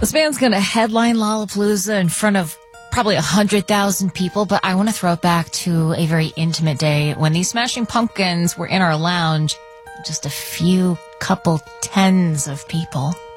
This band's going to headline Lollapalooza in front of probably 100,000 people, but I want to throw it back to a very intimate day when these Smashing Pumpkins were in our lounge. Just a few couple tens of people.